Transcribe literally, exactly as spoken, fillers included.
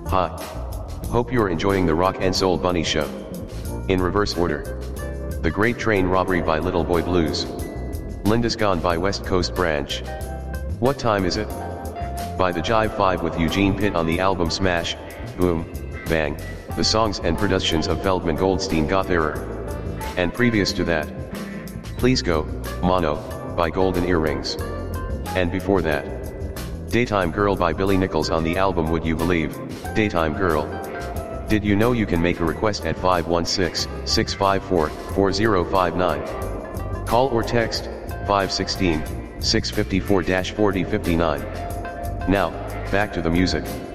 Hi. Hope you're enjoying the Rock and Soul Bunny Show. In reverse order. The Great Train Robbery by Little Boy Blues. Linda's Gone by West Coast Branch. What Time Is It? By the Jive Five with Eugene Pitt on the album Smash, Boom, Bang, the songs and productions of Feldman Goldstein Gottherrer. And previous to that, Please Go, Mono, by Golden Earrings. And before that, Daytime Girl by Billy Nichols on the album Would You Believe, Daytime Girl. Did you know you can make a request at five one six, six five four, four zero five nine? Call or text, five one six, six five four, four zero five nine. Now, back to the music.